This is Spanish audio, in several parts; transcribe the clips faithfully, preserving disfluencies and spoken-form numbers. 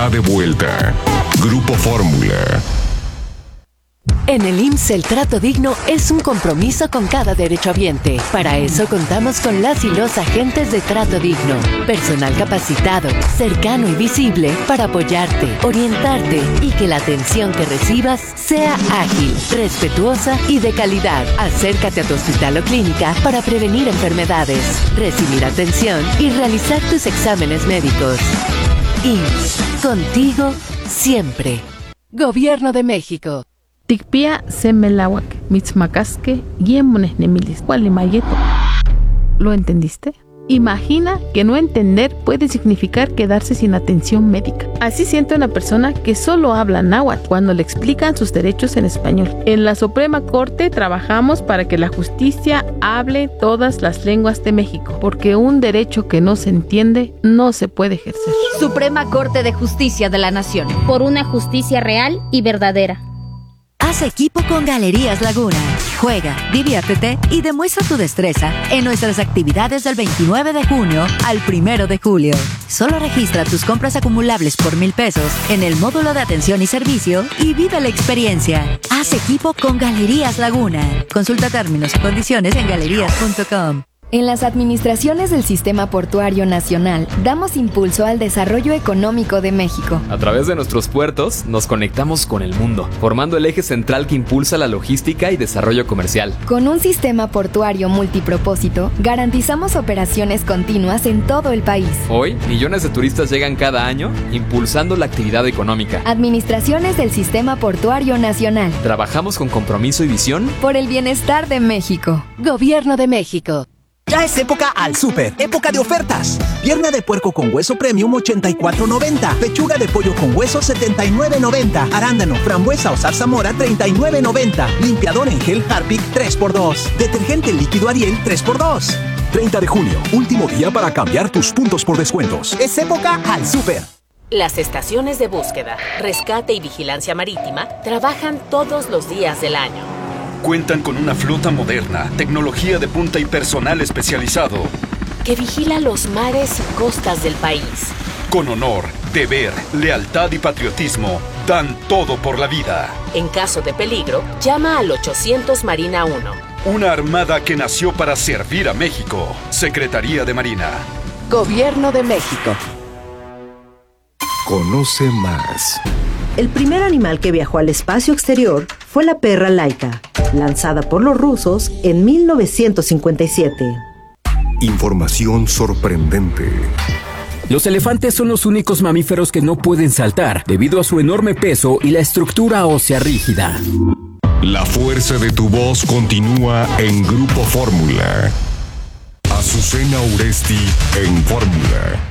está de vuelta. Grupo Fórmula. En el I M S S el trato digno es un compromiso con cada derechohabiente. Para eso contamos con las y los agentes de Trato Digno. Personal capacitado, cercano y visible para apoyarte, orientarte y que la atención que recibas sea ágil, respetuosa y de calidad. Acércate a tu hospital o clínica para prevenir enfermedades, recibir atención y realizar tus exámenes médicos. I M S S, contigo siempre. Gobierno de México. Tikpia semelawak, mitzmacasque, yemones nemilis, mayeto. ¿Lo entendiste? Imagina que no entender puede significar quedarse sin atención médica. Así siente una persona que solo habla náhuatl cuando le explican sus derechos en español. En la Suprema Corte trabajamos para que la justicia hable todas las lenguas de México, porque un derecho que no se entiende no se puede ejercer. Suprema Corte de Justicia de la Nación. Por una justicia real y verdadera. Haz equipo con Galerías Laguna. Juega, diviértete y demuestra tu destreza en nuestras actividades del veintinueve de junio al primero de julio. Solo registra tus compras acumulables por mil pesos en el módulo de atención y servicio y vive la experiencia. Haz equipo con Galerías Laguna. Consulta términos y condiciones en galerías punto com. En las administraciones del Sistema Portuario Nacional, damos impulso al desarrollo económico de México. A través de nuestros puertos, nos conectamos con el mundo, formando el eje central que impulsa la logística y desarrollo comercial. Con un sistema portuario multipropósito, garantizamos operaciones continuas en todo el país. Hoy, millones de turistas llegan cada año, impulsando la actividad económica. Administraciones del Sistema Portuario Nacional. Trabajamos con compromiso y visión por el bienestar de México. Gobierno de México. Ya es época al súper, época de ofertas. Pierna de puerco con hueso premium ochenta y cuatro noventa. Pechuga de pollo con hueso setenta y nueve noventa. Arándano, frambuesa o zarzamora treinta y nueve noventa. Limpiador en gel Harpic tres por dos. Detergente líquido Ariel tres por dos. treinta de junio, último día para cambiar tus puntos por descuentos. Es época al súper. Las estaciones de búsqueda, rescate y vigilancia marítima trabajan todos los días del año. Cuentan con una flota moderna, tecnología de punta y personal especializado que vigila los mares y costas del país. Con honor, deber, lealtad y patriotismo, dan todo por la vida. En caso de peligro, llama al ochocientos Marina uno. Una armada que nació para servir a México. Secretaría de Marina. Gobierno de México. Conoce más. El primer animal que viajó al espacio exterior fue la perra Laika, lanzada por los rusos en mil novecientos cincuenta y siete. Información sorprendente. Los elefantes son los únicos mamíferos que no pueden saltar debido a su enorme peso y la estructura ósea rígida. La fuerza de tu voz continúa en Grupo Fórmula. Azucena Uresti en Fórmula.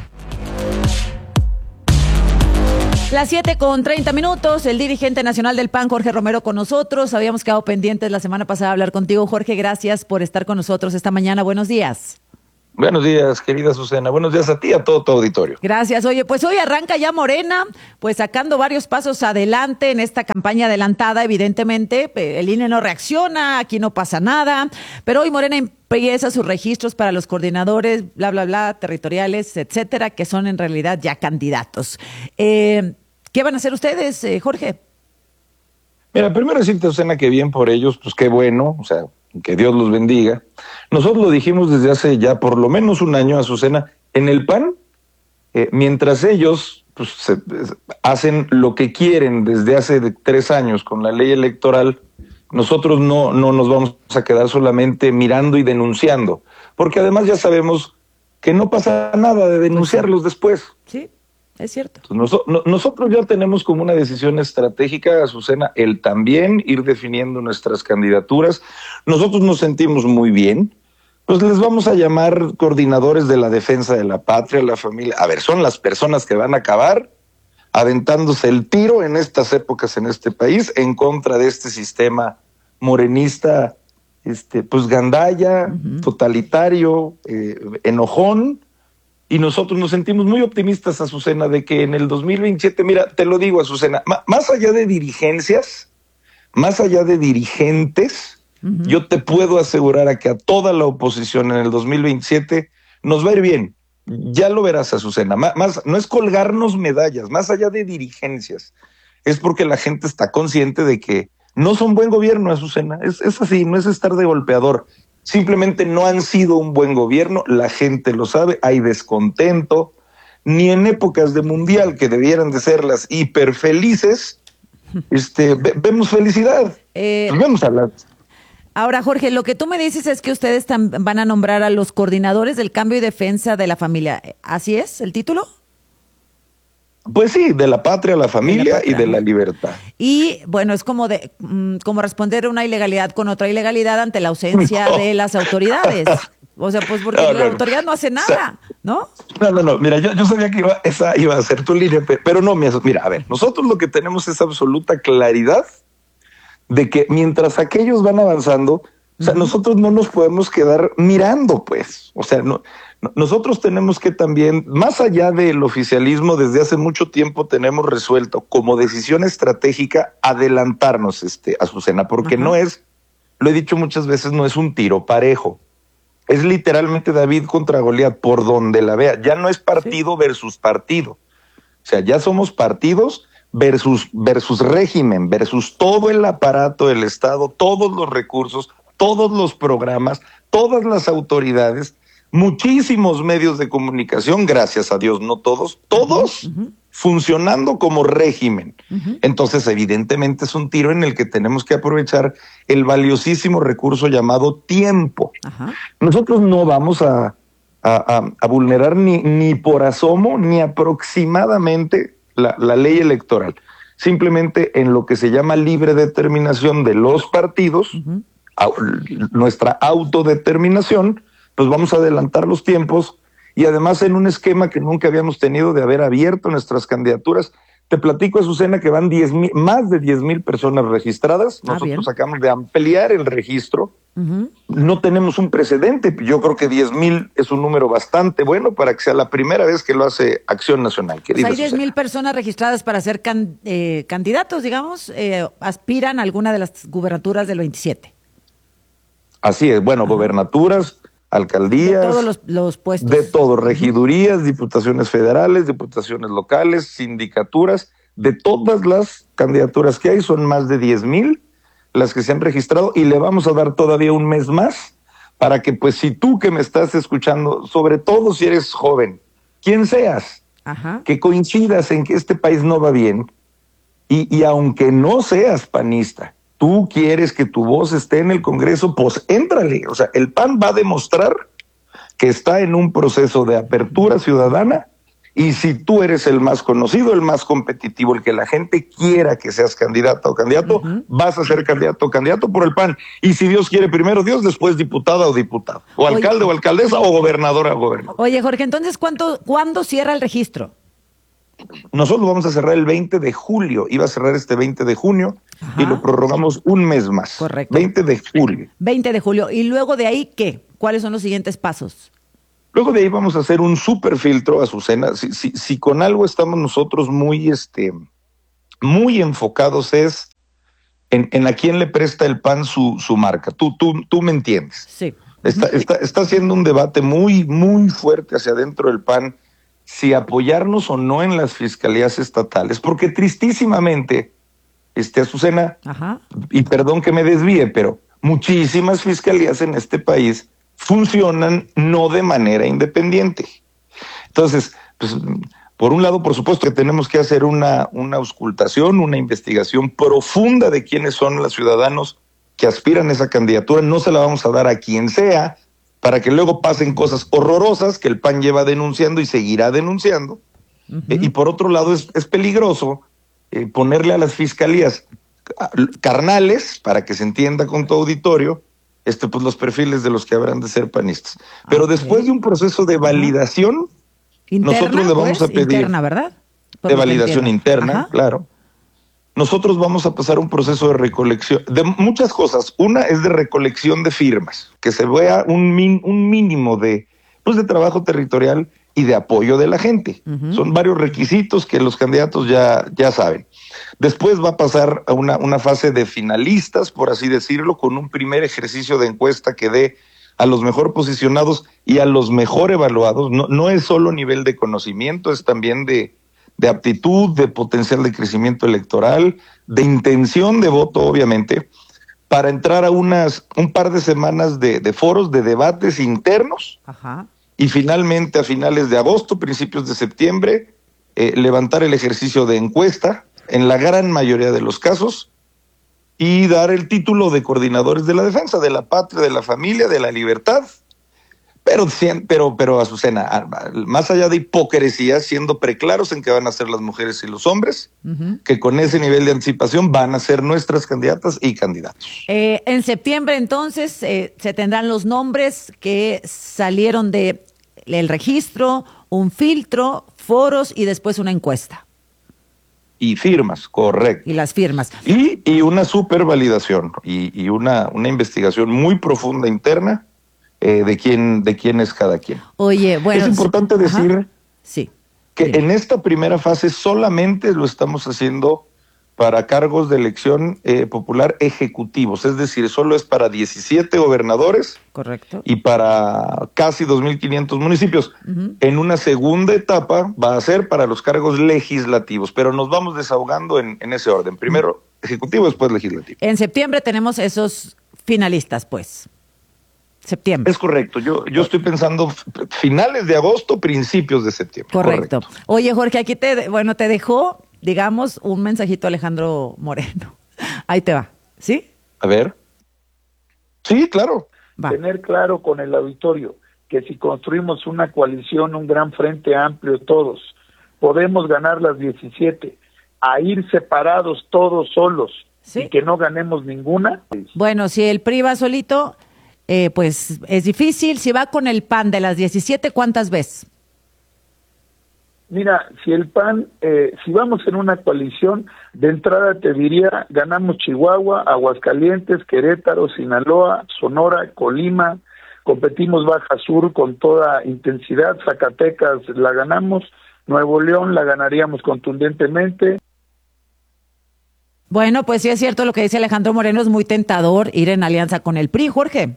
Las siete con treinta minutos, el dirigente nacional del P A N, Jorge Romero, con nosotros. Habíamos quedado pendientes la semana pasada de hablar contigo. Jorge, gracias por estar con nosotros esta mañana. Buenos días. Buenos días, querida Azucena. Buenos días a ti y a todo tu auditorio. Gracias. Oye, pues hoy arranca ya Morena, pues sacando varios pasos adelante en esta campaña adelantada. Evidentemente, el I N E no reacciona, aquí no pasa nada, pero hoy Morena empieza sus registros para los coordinadores, bla, bla, bla, territoriales, etcétera, que son en realidad ya candidatos. Eh, ¿Qué van a hacer ustedes, eh, Jorge? Mira, primero decirte, Azucena, que bien por ellos, pues qué bueno, o sea, que Dios los bendiga. Nosotros lo dijimos desde hace ya por lo menos un año, Azucena, en el P A N, eh, mientras ellos pues, se, hacen lo que quieren desde hace de tres años con la ley electoral, nosotros no, no nos vamos a quedar solamente mirando y denunciando, porque además ya sabemos que no pasa nada de denunciarlos después. Sí. Es cierto. Nos, no, nosotros ya tenemos como una decisión estratégica, Azucena, el también ir definiendo nuestras candidaturas. Nosotros nos sentimos muy bien, pues les vamos a llamar coordinadores de la defensa de la patria, la familia. A ver, son las personas que van a acabar aventándose el tiro en estas épocas en este país en contra de este sistema morenista, este, pues gandalla, uh-huh. totalitario, eh, enojón. Y nosotros nos sentimos muy optimistas, Azucena, de que en el dos mil veintisiete, mira, te lo digo, Azucena, m- más allá de dirigencias, más allá de dirigentes, uh-huh. yo te puedo asegurar a que a toda la oposición en el dos mil veintisiete nos va a ir bien. ya lo verás, Azucena, más, más, no es colgarnos medallas, más allá de dirigencias, es porque la gente está consciente de que no son buen gobierno, Azucena, es, es así, no es estar de golpeador, simplemente no han sido un buen gobierno, la gente lo sabe, hay descontento, ni en épocas de mundial que debieran de ser las hiper felices, este, ve, vemos felicidad, eh, pues vemos a las... Ahora, Jorge, lo que tú me dices es que ustedes tam- van a nombrar a los coordinadores del cambio y defensa de la familia. ¿Así es el título? Pues sí, de la patria, la familia de la patria, y de la libertad. Y bueno, es como de mm, como responder una ilegalidad con otra ilegalidad ante la ausencia no. de las autoridades. O sea, pues porque no, no, la autoridad no hace nada, o sea, ¿no? No, no, no. Mira, yo, yo sabía que iba, esa iba a ser tu línea, pero no, mira, a ver, nosotros lo que tenemos es absoluta claridad de que mientras aquellos van avanzando, o sea, nosotros no nos podemos quedar mirando, pues. O sea, no, no, nosotros tenemos que también, más allá del oficialismo, desde hace mucho tiempo tenemos resuelto como decisión estratégica adelantarnos, este, Azucena, porque Ajá. no es, lo he dicho muchas veces, no es un tiro parejo. Es literalmente David contra Goliat, por donde la vea. Ya no es partido sí. versus partido. O sea, ya somos partidos versus, versus régimen, versus todo el aparato del Estado, todos los recursos, todos los programas, todas las autoridades, muchísimos medios de comunicación, gracias a Dios, no todos, todos uh-huh. funcionando como régimen. Uh-huh. Entonces, evidentemente es un tiro en el que tenemos que aprovechar el valiosísimo recurso llamado tiempo. Uh-huh. Nosotros no vamos a, a, a, a vulnerar ni, ni por asomo, ni aproximadamente la, la ley electoral. Simplemente en lo que se llama libre determinación de los partidos, uh-huh. a, nuestra autodeterminación, pues vamos a adelantar los tiempos y además en un esquema que nunca habíamos tenido de haber abierto nuestras candidaturas. Te platico, Azucena, que van diez mil, más de diez mil personas registradas. Ah, Nosotros bien. acabamos de ampliar el registro. Uh-huh. No tenemos un precedente. Yo creo que diez mil es un número bastante bueno para que sea la primera vez que lo hace Acción Nacional. Pues hay diez mil personas registradas para ser can, eh, candidatos, digamos, eh, aspiran a alguna de las gubernaturas del veintisiete. Así es, bueno, uh-huh. gobernaturas, alcaldías, de todos los, los puestos. De todo, regidurías, uh-huh. diputaciones federales, diputaciones locales, sindicaturas, de todas las candidaturas que hay, son más de diez mil las que se han registrado y le vamos a dar todavía un mes más para que, pues, si tú que me estás escuchando, sobre todo si eres joven, quien seas, Ajá. que coincidas en que este país no va bien y, y aunque no seas panista, tú quieres que tu voz esté en el Congreso, pues éntrale. O sea, el P A N va a demostrar que está en un proceso de apertura ciudadana y si tú eres el más conocido, el más competitivo, el que la gente quiera que seas candidato o candidato, uh-huh. vas a ser candidato o candidato por el P A N. Y si Dios quiere, primero Dios, después diputada o diputado, o Oye. alcalde o alcaldesa o gobernadora o gobernador. Oye, Jorge, entonces, ¿cuánto, ¿cuándo cierra el registro? Nosotros vamos a cerrar el veinte de julio, iba a cerrar este veinte de junio Ajá. y lo prorrogamos un mes más. Correcto. veinte de julio. veinte de julio. ¿Y luego de ahí qué? ¿Cuáles son los siguientes pasos? Luego de ahí vamos a hacer un super filtro, Azucena. Si, si, si con algo estamos nosotros muy, este, muy enfocados es en, en a quién le presta el P A N su, su marca. Tú, tú, tú me entiendes. Sí. Está, está, está haciendo un debate muy, muy fuerte hacia adentro del P A N si apoyarnos o no en las fiscalías estatales, porque tristísimamente, este, Azucena, Ajá. y perdón que me desvíe, pero muchísimas fiscalías en este país funcionan no de manera independiente. Entonces, pues, por un lado, por supuesto que tenemos que hacer una, una auscultación, una investigación profunda de quiénes son los ciudadanos que aspiran a esa candidatura. No se la vamos a dar a quien sea, para que luego pasen cosas horrorosas que el P A N lleva denunciando y seguirá denunciando. Uh-huh. Eh, y por otro lado, es, es peligroso eh, ponerle a las fiscalías carnales, para que se entienda con tu auditorio, este, pues los perfiles de los que habrán de ser panistas. Pero okay. después de un proceso de validación, interna, nosotros le vamos pues, a pedir... Interna, ¿verdad? Por de validación interna, Ajá. claro. Nosotros vamos a pasar un proceso de recolección, de muchas cosas. Una es de recolección de firmas, que se vea un, min, un mínimo de, pues de trabajo territorial y de apoyo de la gente. Uh-huh. Son varios requisitos que los candidatos ya, ya saben. Después va a pasar a una, una fase de finalistas, por así decirlo, con un primer ejercicio de encuesta que dé a los mejor posicionados y a los mejor evaluados. No, no es solo nivel de conocimiento, es también de, de aptitud, de potencial de crecimiento electoral, de intención de voto, obviamente, para entrar a unas un par de semanas de, de foros, de debates internos. Ajá. Y finalmente a finales de agosto, principios de septiembre, eh, levantar el ejercicio de encuesta en la gran mayoría de los casos y dar el título de coordinadores de la defensa, de la patria, de la familia, de la libertad. Pero, pero, pero Azucena, más allá de hipocresía, siendo preclaros en que van a ser las mujeres y los hombres, uh-huh. que con ese nivel de anticipación van a ser nuestras candidatas y candidatos. Eh, en septiembre, entonces, eh, se tendrán los nombres que salieron de el registro, un filtro, foros y después una encuesta. Y firmas, correcto. Y las firmas. Y, y una supervalidación y, y una, una investigación muy profunda interna Eh, de quién de quién es cada quien. Oye, bueno. Es importante decir ajá, sí, que sí. en esta primera fase solamente lo estamos haciendo para cargos de elección eh, popular ejecutivos, es decir, solo es para diecisiete gobernadores. Correcto. Y para casi dos mil quinientos municipios. Uh-huh. En una segunda etapa va a ser para los cargos legislativos, pero nos vamos desahogando en, en ese orden. Primero uh-huh. ejecutivo, después legislativo. En septiembre tenemos esos finalistas, pues. Septiembre. Es correcto, yo, yo estoy pensando finales de agosto, principios de septiembre. Correcto. correcto. Oye, Jorge, aquí te, bueno, te dejó, digamos, un mensajito Alejandro Moreno. Ahí te va, ¿sí? A ver. Sí, claro. Va. Tener claro con el auditorio que si construimos una coalición, un gran frente amplio todos, podemos ganar las diecisiete, a ir separados todos solos, ¿sí? Y que no ganemos ninguna. Bueno, si el P R I va solito... Eh, pues es difícil. Si va con el P A N de las diecisiete, ¿cuántas ves? Mira, si el P A N, eh, si vamos en una coalición, de entrada te diría, ganamos Chihuahua, Aguascalientes, Querétaro, Sinaloa, Sonora, Colima, competimos Baja Sur con toda intensidad, Zacatecas la ganamos, Nuevo León la ganaríamos contundentemente. Bueno, pues sí es cierto lo que dice Alejandro Moreno, es muy tentador ir en alianza con el P R I, Jorge.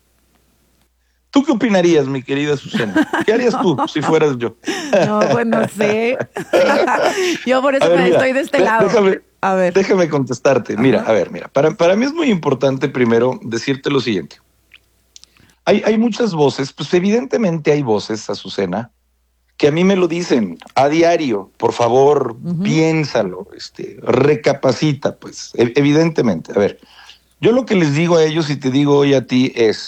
¿Tú qué opinarías, mi querida Susana? ¿Qué harías tú si fueras yo? No, pues no sé. Yo por eso ver, me mira, estoy de este lado. Déjame, a ver. déjame contestarte. Ajá. Mira, a ver, mira. Para, para mí es muy importante primero decirte lo siguiente. Hay, hay muchas voces, pues evidentemente hay voces, Azucena, que a mí me lo dicen a diario. Por favor, uh-huh. piénsalo, este, recapacita, pues, evidentemente. A ver, yo lo que les digo a ellos y te digo hoy a ti es,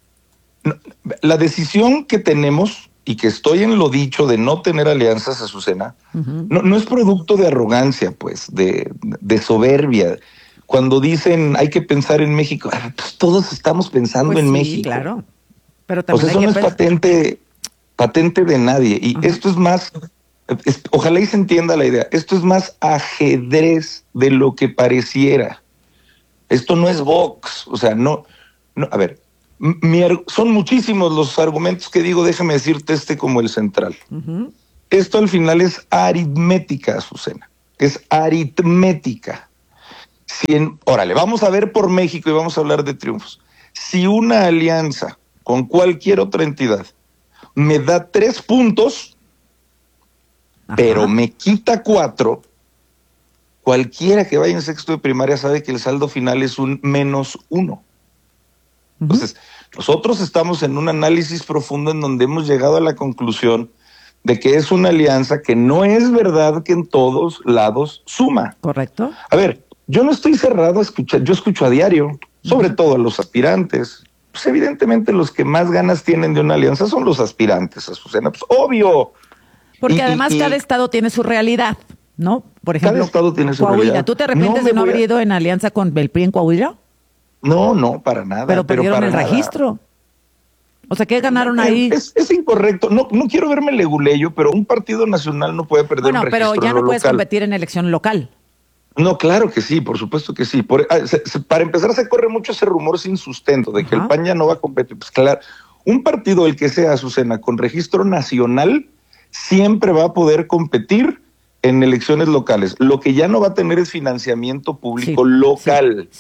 la decisión que tenemos y que estoy en lo dicho de no tener alianzas, Azucena, uh-huh. no, no es producto de arrogancia, pues, de, de soberbia. Cuando dicen hay que pensar en México, pues todos estamos pensando pues en sí, México. Claro, pero también pues eso hay no que es pensar... patente, patente de nadie. Y uh-huh. esto es más, es, ojalá y se entienda la idea, esto es más ajedrez de lo que pareciera. Esto no es box, o sea, no, no a ver, Mi, son muchísimos los argumentos que digo, déjame decirte este como el central. Uh-huh. Esto al final es aritmética, Azucena. Es aritmética. Si en, órale, vamos a ver por México y vamos a hablar de triunfos. Si una alianza con cualquier otra entidad me da tres puntos, ajá. pero me quita cuatro, cualquiera que vaya en sexto de primaria sabe que el saldo final es un menos uno. Entonces, nosotros estamos en un análisis profundo en donde hemos llegado a la conclusión de que es una alianza que no es verdad que en todos lados suma. Correcto. A ver, yo no estoy cerrado a escuchar, yo escucho a diario, sobre uh-huh. todo a los aspirantes. Pues evidentemente los que más ganas tienen de una alianza son los aspirantes, Azucena, pues obvio. Porque y, además y, cada estado tiene su realidad, ¿no? Por ejemplo, cada estado tiene su Coahuila. realidad. ¿Tú te arrepientes no de no haber a... ido en alianza con el P R I en Coahuila? No, no, para nada. Pero perdieron pero el nada. registro. O sea, ¿qué ganaron ahí? Es, es incorrecto. No, no quiero verme leguleyo, pero un partido nacional no puede perder bueno, un registro. Bueno, pero ya no puedes local. competir en elección local. No, claro que sí, por supuesto que sí. Por, se, se, para empezar, se corre mucho ese rumor sin sustento de que Ajá. el P A N ya no va a competir. Pues claro, un partido, el que sea, Azucena, con registro nacional, siempre va a poder competir en elecciones locales. Lo que ya no va a tener es financiamiento público sí, local. Sí, sí.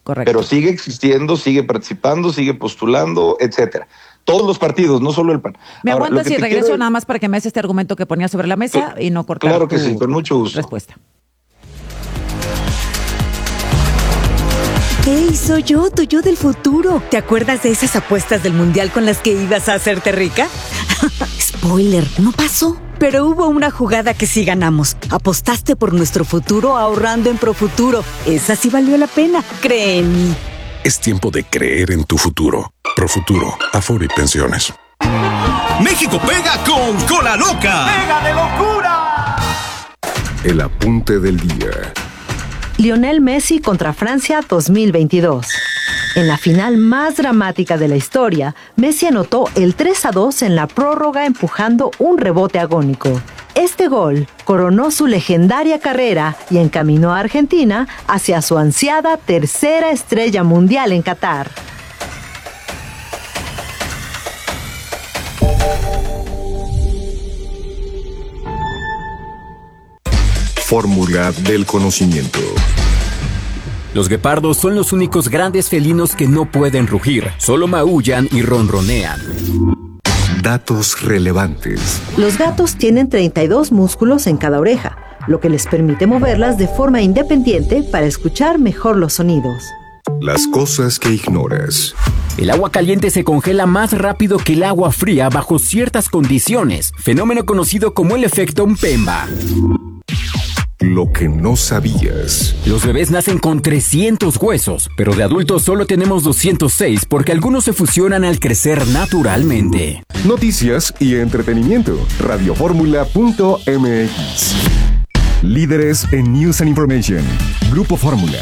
Correcto. Pero sigue existiendo, sigue participando, sigue postulando, etcétera. Todos los partidos, no solo el P A N. ¿Me Ahora, aguantas y regreso quiero... nada más para que me hagas este argumento que ponía sobre la mesa y no cortar Claro que tu sí, con mucho gusto. respuesta. ¡Hey, soy yo, tu yo del futuro! ¿Te acuerdas de esas apuestas del Mundial con las que ibas a hacerte rica? Spoiler, no pasó. Pero hubo una jugada que sí ganamos. Apostaste por nuestro futuro ahorrando en Profuturo. Esa sí valió la pena, cree en mí. Es tiempo de creer en tu futuro. Profuturo, Afore y Pensiones. México pega con Cola Loca. ¡Pega de locura! El apunte del día. Lionel Messi contra Francia dos mil veintidós. En la final más dramática de la historia, Messi anotó el tres a dos en la prórroga empujando un rebote agónico. Este gol coronó su legendaria carrera y encaminó a Argentina hacia su ansiada tercera estrella mundial en Qatar. Fórmula del conocimiento. Los guepardos son los únicos grandes felinos que no pueden rugir, solo maullan y ronronean. Datos relevantes. Los gatos tienen treinta y dos músculos en cada oreja, lo que les permite moverlas de forma independiente para escuchar mejor los sonidos. Las cosas que ignoras. El agua caliente se congela más rápido que el agua fría bajo ciertas condiciones, fenómeno conocido como el efecto Mpemba. Lo que no sabías. Los bebés nacen con trescientos huesos, pero de adultos solo tenemos doscientos seis porque algunos se fusionan al crecer naturalmente. Noticias y entretenimiento. Radioformula punto m x. Líderes en News and Information. Grupo Fórmula.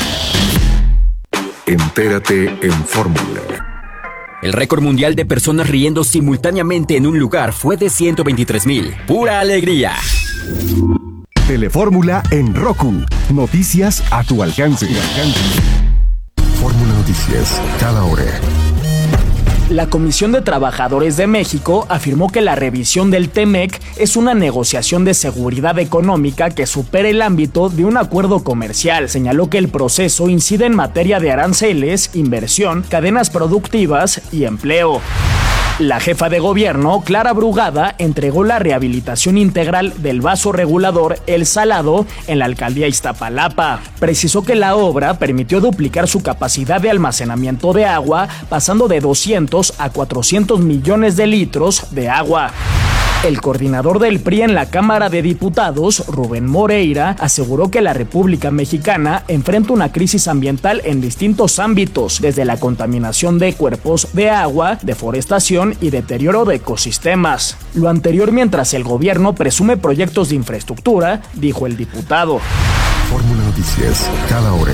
Entérate en Fórmula. El récord mundial de personas riendo simultáneamente en un lugar fue de ciento veintitrés mil. ¡Pura alegría! Telefórmula en Roku. Noticias a tu alcance. Fórmula Noticias, cada hora. La Comisión de Trabajadores de México afirmó que la revisión del T M E C es una negociación de seguridad económica que supera el ámbito de un acuerdo comercial. Señaló que el proceso incide en materia de aranceles, inversión, cadenas productivas y empleo. La jefa de gobierno, Clara Brugada, entregó la rehabilitación integral del vaso regulador El Salado en la alcaldía Iztapalapa. Precisó que la obra permitió duplicar su capacidad de almacenamiento de agua, pasando de doscientos a cuatrocientos millones de litros de agua. El coordinador del P R I en la Cámara de Diputados, Rubén Moreira, aseguró que la República Mexicana enfrenta una crisis ambiental en distintos ámbitos, desde la contaminación de cuerpos de agua, deforestación y deterioro de ecosistemas. Lo anterior mientras el gobierno presume proyectos de infraestructura, dijo el diputado. Fórmula Noticias, cada hora.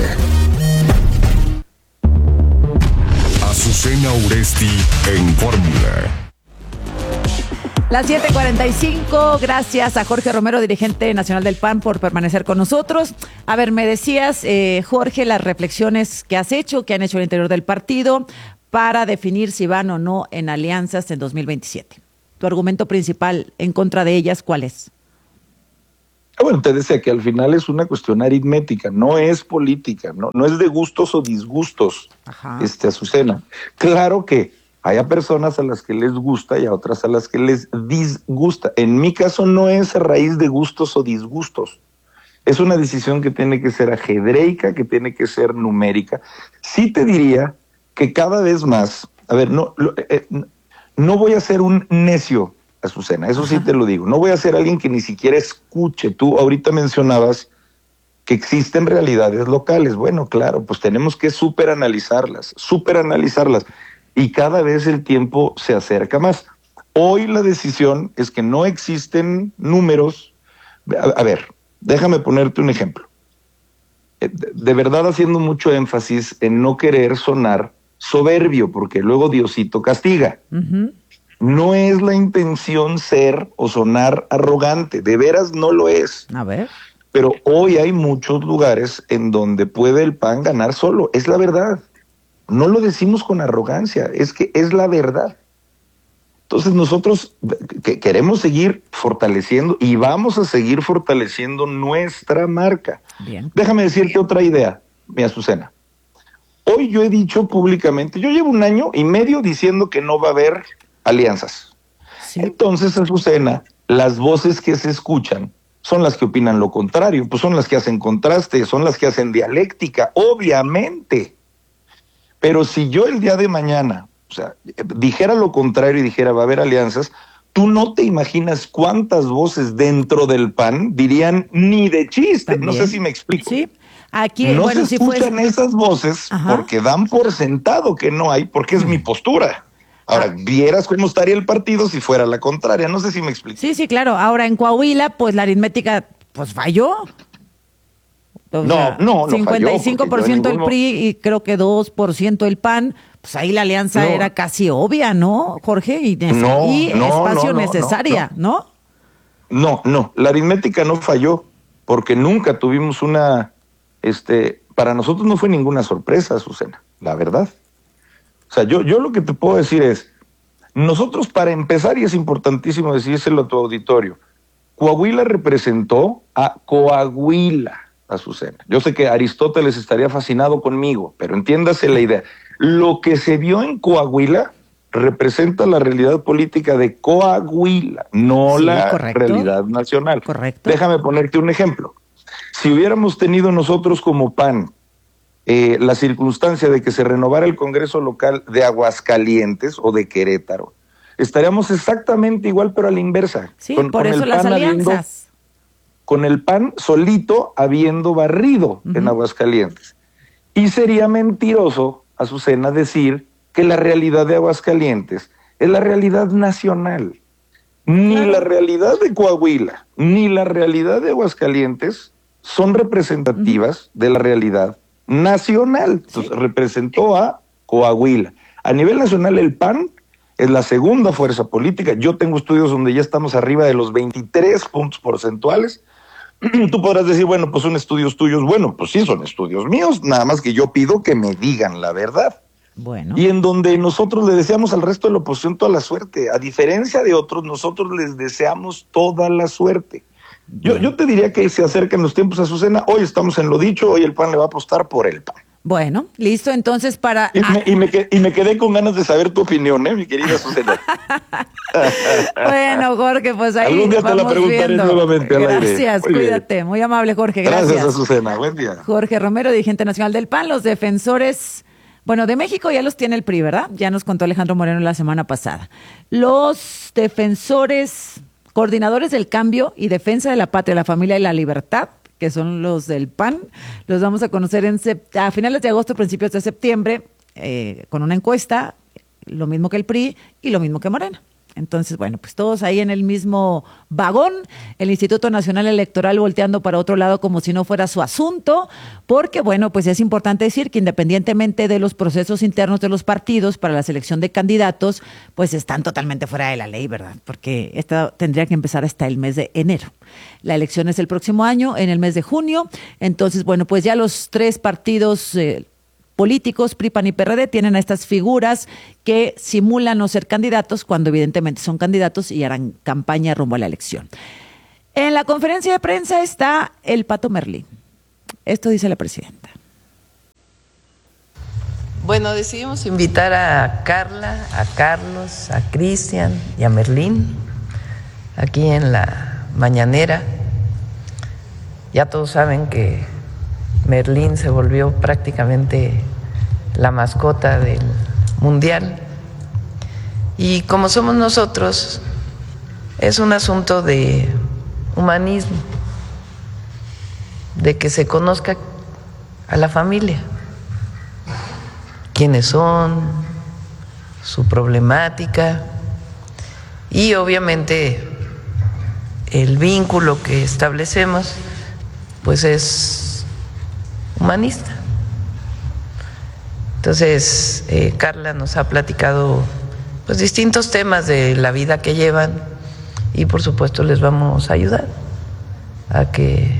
Azucena Uresti en Fórmula. Las siete cuarenta y cinco, gracias a Jorge Romero, dirigente nacional del P A N, por permanecer con nosotros. A ver, me decías, eh, Jorge, las reflexiones que has hecho, que han hecho al interior del partido, para definir si van o no en alianzas en dos mil veintisiete. Tu argumento principal en contra de ellas, ¿cuál es? Bueno, te decía que al final es una cuestión aritmética, no es política, no, no es de gustos o disgustos, Ajá. este, Azucena. Claro que hay a personas a las que les gusta y a otras a las que les disgusta. En mi caso no es a raíz de gustos o disgustos. Es una decisión que tiene que ser ajedreica, que tiene que ser numérica. Sí te diría que cada vez más, a ver, no, eh, no voy a ser un necio, Azucena, eso sí te lo digo. No voy a ser alguien que ni siquiera escuche. Tú ahorita mencionabas que existen realidades locales. Bueno, claro, pues tenemos que superanalizarlas, superanalizarlas. Y cada vez el tiempo se acerca más. Hoy la decisión es que no existen números. A, a ver, déjame ponerte un ejemplo. De, de verdad haciendo mucho énfasis en no querer sonar soberbio, porque luego Diosito castiga. Uh-huh. No es la intención ser o sonar arrogante, de veras no lo es. A ver. Pero hoy hay muchos lugares en donde puede el P A N ganar solo, es la verdad. No lo decimos con arrogancia, es que es la verdad. Entonces nosotros que queremos seguir fortaleciendo y vamos a seguir fortaleciendo nuestra marca. Bien. Déjame decirte otra idea, mi Azucena. hoy yo he dicho públicamente, yo llevo un año y medio diciendo que no va a haber alianzas. Sí. Entonces, Azucena, las voces que se escuchan son las que opinan lo contrario, pues son las que hacen contraste, son las que hacen dialéctica, obviamente. Pero si yo el día de mañana, o sea, dijera lo contrario y dijera va a haber alianzas, tú no te imaginas cuántas voces dentro del P A N dirían ni de chiste. ¿También? No sé si me explico. Sí. Aquí, no bueno, se si escuchan fuese... esas voces. Ajá. Porque dan por sentado que no hay, porque es mi postura. Ahora, ah. vieras cómo estaría el partido si fuera la contraria. No sé si me explico. Sí, sí, claro. Ahora, en Coahuila, pues la aritmética, pues falló. O no, sea, no, no cincuenta y cinco por ciento falló, el P R I y creo que dos por ciento el P A N. Pues ahí la alianza no. era casi obvia, ¿no, Jorge? Y, no, y no, espacio no, no, necesaria, no, no. No, no. La aritmética no falló porque nunca tuvimos una... este para nosotros no fue ninguna sorpresa, Azucena, la verdad. O sea, yo, yo lo que te puedo decir es, nosotros para empezar, y es importantísimo decírselo a tu auditorio, Coahuila representó a Coahuila, Azucena. Yo sé que Aristóteles estaría fascinado conmigo, pero entiéndase la idea. Lo que se vio en Coahuila representa la realidad política de Coahuila, no sí, la correcto. realidad nacional. Correcto. Déjame ponerte un ejemplo. Si hubiéramos tenido nosotros como P A N eh, la circunstancia de que se renovara el Congreso local de Aguascalientes o de Querétaro, estaríamos exactamente igual, pero a la inversa. Sí, con, por con eso las alianzas. Habiendo, con el P A N solito habiendo barrido uh-huh. en Aguascalientes. Y sería mentiroso, Azucena, decir que la realidad de Aguascalientes es la realidad nacional. Ni claro. la realidad de Coahuila, ni la realidad de Aguascalientes son representativas uh-huh. de la realidad nacional. Entonces, sí. representó a Coahuila. A nivel nacional, el P A N es la segunda fuerza política. Yo tengo estudios donde ya estamos arriba de los veintitrés puntos porcentuales. Tú podrás decir, bueno, pues son estudios tuyos. Bueno, pues sí, son estudios míos, nada más que yo pido que me digan la verdad. Bueno. Y en donde nosotros le deseamos al resto de la oposición toda la suerte. A diferencia de otros, nosotros les deseamos toda la suerte. Yo, yo te diría que se acercan los tiempos, Azucena. Hoy estamos en lo dicho, hoy el P A N le va a apostar por el P A N. Bueno, listo, entonces para... Y me, y me, y me quedé con ganas de saber tu opinión, ¿eh, mi querida Azucena? Bueno, Jorge, pues ahí algún día vamos te la preguntaré viendo. nuevamente al aire. Gracias, muy cuídate. Bien. Muy amable, Jorge, gracias. Gracias, Azucena, buen día. Jorge Romero, dirigente nacional del P A N, los defensores... Bueno, de México ya los tiene el P R I, ¿verdad? Ya nos contó Alejandro Moreno la semana pasada. Los defensores, coordinadores del cambio y defensa de la patria, la familia y la libertad, que son los del P A N, los vamos a conocer en sept- a finales de agosto, principios de septiembre, eh, con una encuesta, lo mismo que el P R I y lo mismo que Morena. Entonces, bueno, pues todos ahí en el mismo vagón, el Instituto Nacional Electoral volteando para otro lado como si no fuera su asunto, porque, bueno, pues es importante decir que independientemente de los procesos internos de los partidos para la selección de candidatos, pues están totalmente fuera de la ley, ¿verdad? Porque esta tendría que empezar hasta el mes de enero. La elección es el próximo año, en el mes de junio. Entonces, bueno, pues ya los tres partidos... Eh, políticos, P R I, P A N y P R D, tienen a estas figuras que simulan no ser candidatos cuando evidentemente son candidatos y harán campaña rumbo a la elección. En la conferencia de prensa está el Pato Merlín. Esto dice la presidenta. Bueno, decidimos invitar a Carla, a Carlos, a Cristian y a Merlín aquí en la mañanera. Ya todos saben que Merlín se volvió prácticamente la mascota del Mundial. Y como somos nosotros, es un asunto de humanismo, de que se conozca a la familia, quiénes son, su problemática y obviamente el vínculo que establecemos pues es humanista. Entonces, eh, Carla nos ha platicado pues distintos temas de la vida que llevan y por supuesto les vamos a ayudar a que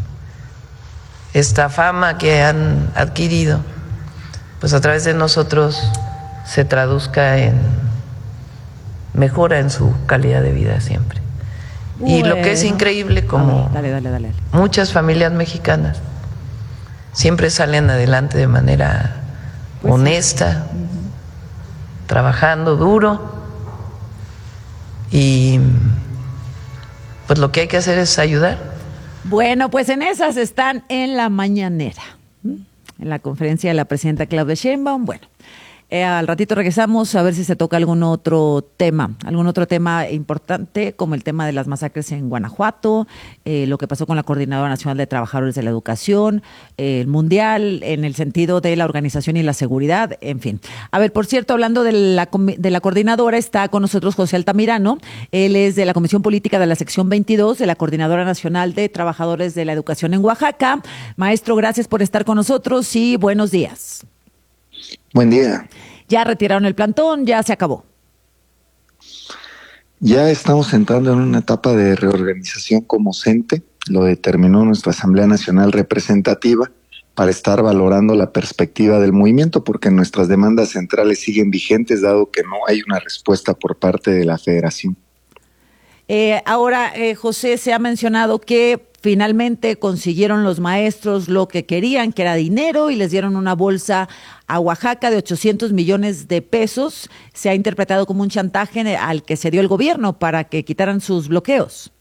esta fama que han adquirido pues a través de nosotros se traduzca en mejora en su calidad de vida siempre. Bueno. Y lo que es increíble, como dale, dale, dale, dale. muchas familias mexicanas siempre salen adelante de manera pues honesta, sí. Trabajando duro, y pues lo que hay que hacer es ayudar. Bueno, pues en esas están en la mañanera, en la conferencia de la presidenta Claudia Sheinbaum. Bueno, Eh, al ratito regresamos a ver si se toca algún otro tema, algún otro tema importante, como el tema de las masacres en Guanajuato, eh, lo que pasó con la Coordinadora Nacional de Trabajadores de la Educación, eh, el Mundial en el sentido de la organización y la seguridad, en fin. A ver, por cierto, hablando de la, de la coordinadora, está con nosotros José Altamirano. Él es de la Comisión Política de la Sección veintidós de la Coordinadora Nacional de Trabajadores de la Educación en Oaxaca. Maestro, gracias por estar con nosotros y buenos días. Buen día. Ya retiraron el plantón, ya se acabó. Ya estamos entrando en una etapa de reorganización como CENTE, lo determinó nuestra Asamblea Nacional Representativa, para estar valorando la perspectiva del movimiento, porque nuestras demandas centrales siguen vigentes, dado que no hay una respuesta por parte de la Federación. Eh, ahora, eh, José, se ha mencionado que finalmente consiguieron los maestros lo que querían, que era dinero, y les dieron una bolsa a Oaxaca de ochocientos millones de pesos. Se ha interpretado como un chantaje al que se dio el gobierno para que quitaran sus bloqueos.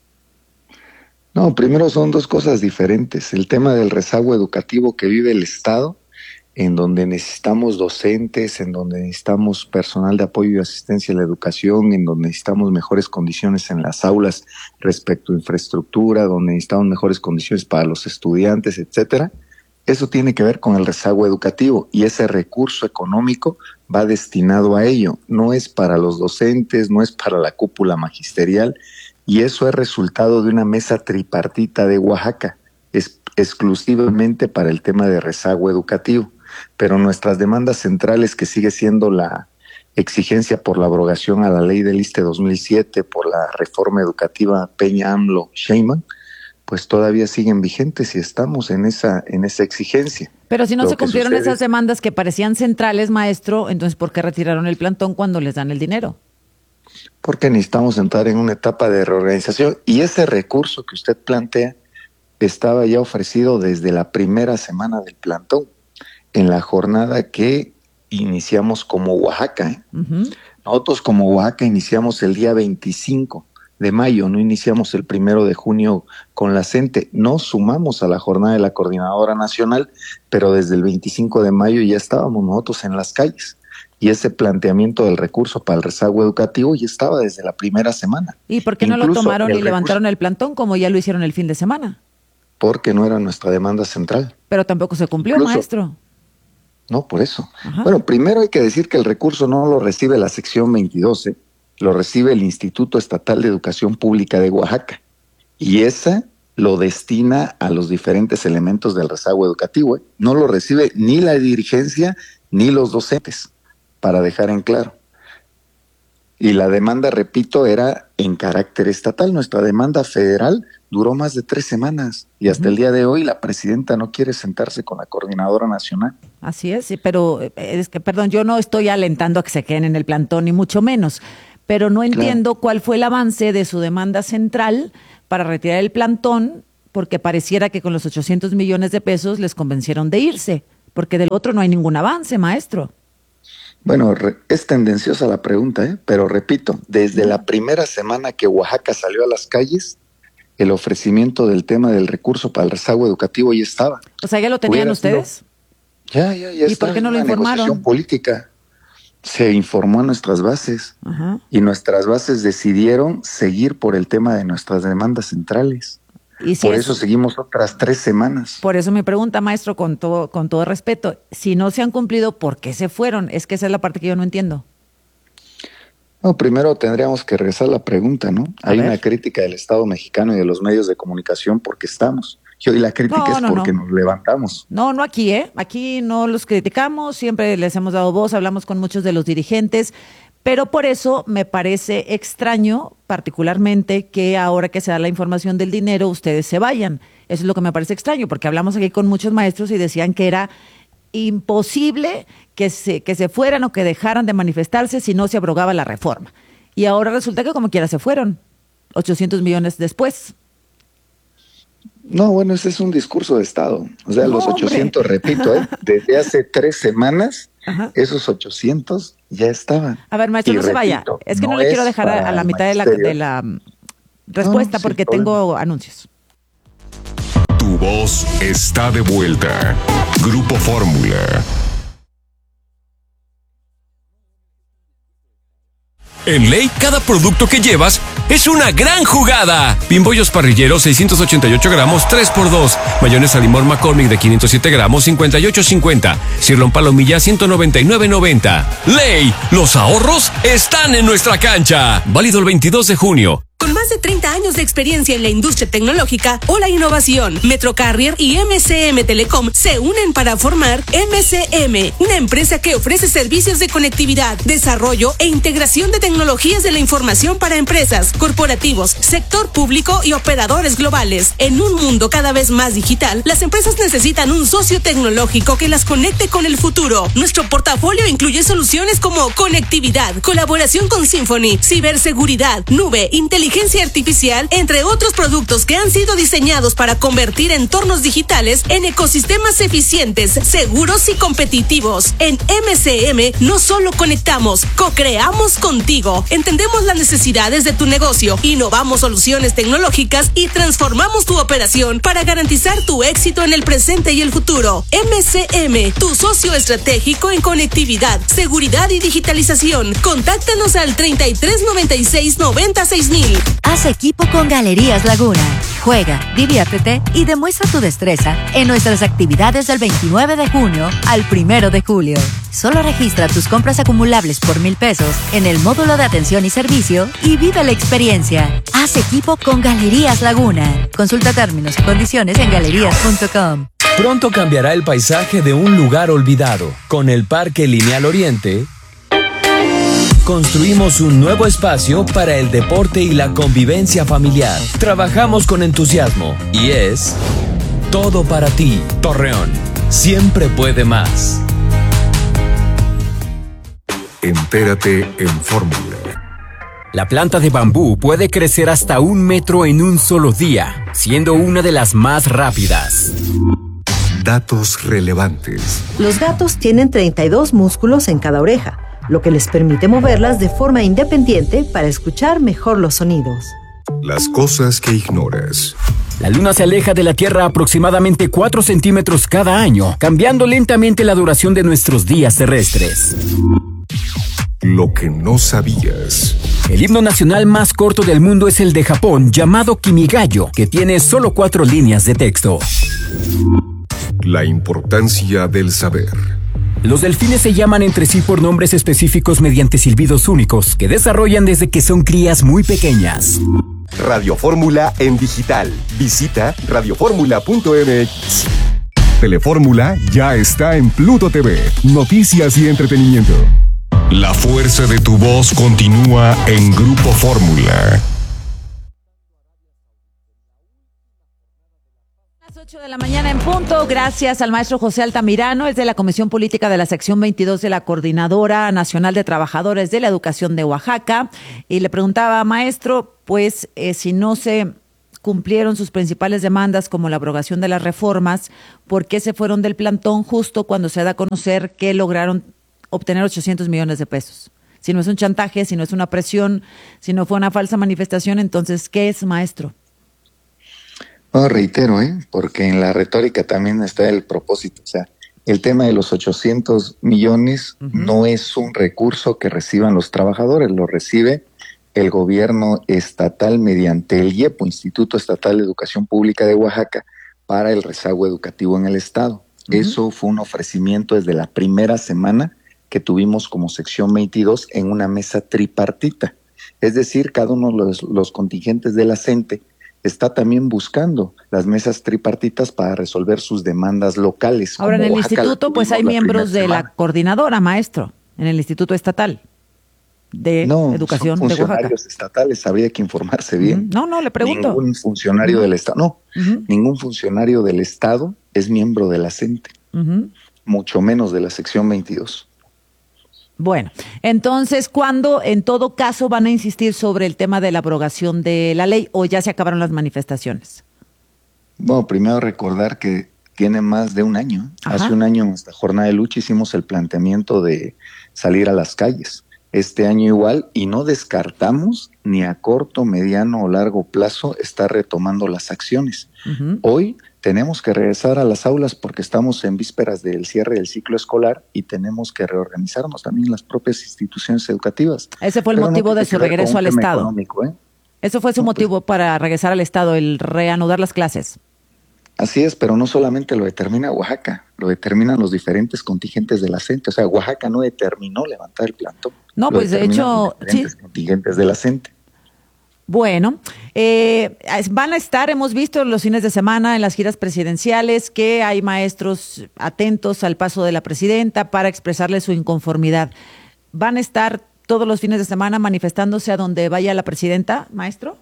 No, primero son dos cosas diferentes. El tema del rezago educativo que vive el Estado, en donde necesitamos docentes, en donde necesitamos personal de apoyo y asistencia a la educación, en donde necesitamos mejores condiciones en las aulas respecto a infraestructura, donde necesitamos mejores condiciones para los estudiantes, etcétera. Eso tiene que ver con el rezago educativo, y ese recurso económico va destinado a ello. No es para los docentes, no es para la cúpula magisterial, y eso es resultado de una mesa tripartita de Oaxaca, es exclusivamente para el tema de rezago educativo. Pero nuestras demandas centrales, que sigue siendo la exigencia por la abrogación a la ley del ISSSTE dos mil siete, por la reforma educativa Peña AMLO Sheinbaum, pues todavía siguen vigentes y estamos en esa en esa exigencia. Pero si no Lo se cumplieron sucede... esas demandas que parecían centrales, maestro, entonces ¿por qué retiraron el plantón cuando les dan el dinero? Porque necesitamos entrar en una etapa de reorganización, y ese recurso que usted plantea estaba ya ofrecido desde la primera semana del plantón, en la jornada que iniciamos como Oaxaca. ¿eh? Uh-huh. Nosotros como Oaxaca iniciamos el día veinticinco de mayo, no iniciamos el primero de junio con la CENTE. No sumamos a la jornada de la Coordinadora Nacional, pero desde el veinticinco de mayo ya estábamos nosotros en las calles. Y ese planteamiento del recurso para el rezago educativo ya estaba desde la primera semana. ¿Y por qué no Incluso lo tomaron y recurso... levantaron el plantón como ya lo hicieron el fin de semana? Porque no era nuestra demanda central. Pero tampoco se cumplió, Incluso... maestro. No, por eso. Ajá. Bueno, primero hay que decir que el recurso no lo recibe la sección veintidós, ¿eh? Lo recibe el Instituto Estatal de Educación Pública de Oaxaca. Y esa lo destina a los diferentes elementos del rezago educativo. ¿eh? No lo recibe ni la dirigencia ni los docentes, para dejar en claro. Y la demanda, repito, era en carácter estatal. Nuestra demanda federal duró más de tres semanas y hasta uh-huh. el día de hoy la presidenta no quiere sentarse con la Coordinadora Nacional. Así es, pero es que, perdón, yo no estoy alentando a que se queden en el plantón, ni mucho menos, pero no entiendo claro. cuál fue el avance de su demanda central para retirar el plantón, porque pareciera que con los ochocientos millones de pesos les convencieron de irse, porque del otro no hay ningún avance, maestro. Bueno, es tendenciosa la pregunta, ¿eh? Pero repito, desde la primera semana que Oaxaca salió a las calles, el ofrecimiento del tema del recurso para el rezago educativo ya estaba. O sea, ¿ya lo tenían ustedes? Ya, ya, ya. ¿Y por qué no lo informaron? Negociación política. Se informó a nuestras bases. Ajá. Y nuestras bases decidieron seguir por el tema de nuestras demandas centrales. ¿Y si por es... eso seguimos otras tres semanas. Por eso mi pregunta, maestro, con todo, con todo respeto, si no se han cumplido, ¿por qué se fueron? Es que esa es la parte que yo no entiendo. No, primero tendríamos que regresar a la pregunta, ¿no? A Hay ver. una crítica del Estado mexicano y de los medios de comunicación porque estamos. Y hoy la crítica no, es no, porque no. nos levantamos. No, no aquí, ¿eh? Aquí no los criticamos, siempre les hemos dado voz, hablamos con muchos de los dirigentes, pero por eso me parece extraño, particularmente, que ahora que se da la información del dinero, ustedes se vayan. Eso es lo que me parece extraño, porque hablamos aquí con muchos maestros y decían que era imposible que se, que se fueran o que dejaran de manifestarse si no se abrogaba la reforma. Y ahora resulta que como quiera se fueron, ochocientos millones después. No, bueno, ese es un discurso de Estado. O sea, no, los ochocientos, hombre. repito, ¿eh? desde hace tres semanas Ajá. Esos ochocientos ya estaban. A ver, maestro, y no repito, se vaya. Es que no, no le quiero dejar a la mitad de la, de la respuesta no, porque sí, tengo problema. anuncios. Tu voz está de vuelta. Grupo Fórmula. En Ley, cada producto que llevas es una gran jugada. Bimbollos parrilleros, seiscientos ochenta y ocho gramos, tres por dos. Mayonesa limón McCormick de quinientos siete gramos, cincuenta y ocho cincuenta. Cirlón palomilla, ciento noventa y nueve noventa. Ley, los ahorros están en nuestra cancha. Válido el veintidós de junio. Con más de treinta años de experiencia en la industria tecnológica o la innovación, Metrocarrier y M C M Telecom se unen para formar M C M, una empresa que ofrece servicios de conectividad, desarrollo e integración de tecnologías de la información para empresas, corporativos, sector público y operadores globales. En un mundo cada vez más digital, las empresas necesitan un socio tecnológico que las conecte con el futuro. Nuestro portafolio incluye soluciones como conectividad, colaboración con Symphony, ciberseguridad, nube, inteligencia Inteligencia artificial, entre otros productos que han sido diseñados para convertir entornos digitales en ecosistemas eficientes, seguros y competitivos. En M C M no solo conectamos, co-creamos contigo. Entendemos las necesidades de tu negocio, innovamos soluciones tecnológicas y transformamos tu operación para garantizar tu éxito en el presente y el futuro. M C M, tu socio estratégico en conectividad, seguridad y digitalización. Contáctanos al treinta y tres noventa y seis noventa y seis mil. Haz equipo con Galerías Laguna. Juega, diviértete y demuestra tu destreza en nuestras actividades del veintinueve de junio al primero de julio. Solo registra tus compras acumulables por mil pesos en el módulo de atención y servicio y vive la experiencia. Haz equipo con Galerías Laguna. Consulta términos y condiciones en galerías punto com. Pronto cambiará el paisaje de un lugar olvidado. Con el Parque Lineal Oriente construimos un nuevo espacio para el deporte y la convivencia familiar. Trabajamos con entusiasmo y es todo para ti, Torreón. Siempre puede más. Entérate en Fórmula. La planta de bambú puede crecer hasta un metro en un solo día, siendo una de las más rápidas. Datos relevantes. Los gatos tienen treinta y dos músculos en cada oreja, lo que les permite moverlas de forma independiente para escuchar mejor los sonidos. Las cosas que ignoras. La Luna se aleja de la Tierra aproximadamente cuatro centímetros cada año, cambiando lentamente la duración de nuestros días terrestres. Lo que no sabías. El himno nacional más corto del mundo es el de Japón, llamado Kimigayo, que tiene solo cuatro líneas de texto. La importancia del saber. Los delfines se llaman entre sí por nombres específicos mediante silbidos únicos que desarrollan desde que son crías muy pequeñas. Radio Fórmula en digital. Visita radio fórmula punto m x. Telefórmula ya está en Pluto T V. Noticias y entretenimiento. La fuerza de tu voz continúa en Grupo Fórmula. ocho de la mañana en punto, gracias al maestro José Altamirano, es de la Comisión Política de la Sección veintidós de la Coordinadora Nacional de Trabajadores de la Educación de Oaxaca, y le preguntaba, maestro, pues eh, si no se cumplieron sus principales demandas como la abrogación de las reformas, ¿por qué se fueron del plantón justo cuando se da a conocer que lograron obtener ochocientos millones de pesos? Si no es un chantaje, si no es una presión, si no fue una falsa manifestación, entonces, ¿qué es, maestro? No, reitero, ¿eh? porque en la retórica también está el propósito. O sea, el tema de los ochocientos millones uh-huh. no es un recurso que reciban los trabajadores, lo recibe el gobierno estatal mediante el I E P O, Instituto Estatal de Educación Pública de Oaxaca, para el rezago educativo en el estado. Uh-huh. Eso fue un ofrecimiento desde la primera semana que tuvimos como sección veintidós en una mesa tripartita. Es decir, cada uno de los, los contingentes de la CENTE está también buscando las mesas tripartitas para resolver sus demandas locales. Ahora, en el Oaxaca, instituto, pues hay miembros de la coordinadora, maestro, en el Instituto Estatal de no, Educación son de Oaxaca. Funcionarios estatales, habría que informarse bien. No, no, le pregunto. Ningún funcionario uh-huh. del Estado, no, uh-huh. ningún funcionario del Estado es miembro de la CENTE, uh-huh. mucho menos de la sección veintidós. Bueno, entonces, ¿cuándo en todo caso van a insistir sobre el tema de la abrogación de la ley o ya se acabaron las manifestaciones? Bueno, primero recordar que tiene más de un año. Ajá. Hace un año en esta jornada de lucha hicimos el planteamiento de salir a las calles. Este año igual, y no descartamos ni a corto, mediano o largo plazo estar retomando las acciones. Uh-huh. Hoy tenemos que regresar a las aulas porque estamos en vísperas del cierre del ciclo escolar y tenemos que reorganizarnos también las propias instituciones educativas. Ese fue el Pero motivo no de su regreso al Estado. ¿eh? Eso fue su no, motivo pues, para regresar al Estado, el reanudar las clases. Así es, pero no solamente lo determina Oaxaca, lo determinan los diferentes contingentes de la CENTE. O sea, Oaxaca no determinó levantar el plantón. No, pues de hecho, los diferentes sí. contingentes de la CENTE. Bueno, eh, van a estar, hemos visto los fines de semana en las giras presidenciales que hay maestros atentos al paso de la presidenta para expresarle su inconformidad. ¿Van a estar todos los fines de semana manifestándose a donde vaya la presidenta, maestro?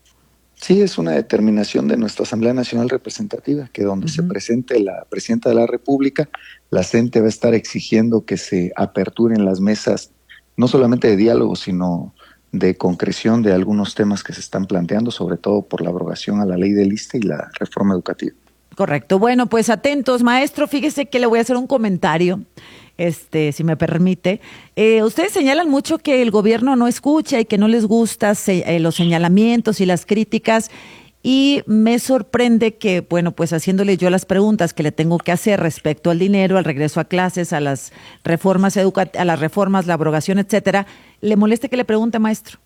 Sí, es una determinación de nuestra Asamblea Nacional Representativa, que donde uh-huh. se presente la presidenta de la República, la CENTE va a estar exigiendo que se aperturen las mesas, no solamente de diálogo, sino de concreción de algunos temas que se están planteando, sobre todo por la abrogación a la ley del I S S S T E y la reforma educativa. Correcto. Bueno, pues atentos, maestro. Fíjese que le voy a hacer un comentario, este, si me permite. Eh, ustedes señalan mucho que el gobierno no escucha y que no les gusta se, eh, los señalamientos y las críticas. Y me sorprende que, bueno, pues haciéndole yo las preguntas que le tengo que hacer respecto al dinero, al regreso a clases, a las reformas educa- a las reformas, la abrogación, etcétera, le moleste que le pregunte, maestro.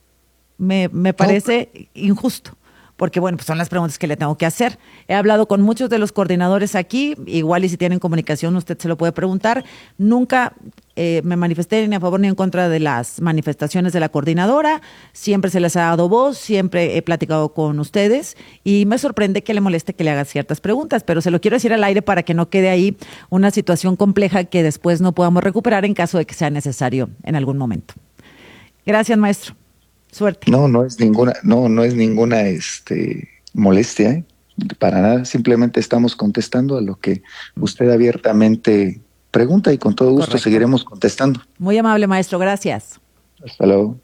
Me, me parece oh. injusto. Porque, bueno, pues son las preguntas que le tengo que hacer. He hablado con muchos de los coordinadores aquí, igual y si tienen comunicación usted se lo puede preguntar. Nunca eh, me manifesté ni a favor ni en contra de las manifestaciones de la coordinadora. Siempre se les ha dado voz, siempre he platicado con ustedes y me sorprende que le moleste que le haga ciertas preguntas, pero se lo quiero decir al aire para que no quede ahí una situación compleja que después no podamos recuperar en caso de que sea necesario en algún momento. Gracias, maestro. Suerte. No, no es ninguna, no, no es ninguna este, molestia, ¿eh? Para nada. Simplemente estamos contestando a lo que usted abiertamente pregunta y con todo gusto Correcto. Seguiremos contestando. Muy amable, maestro. Gracias. Hasta luego.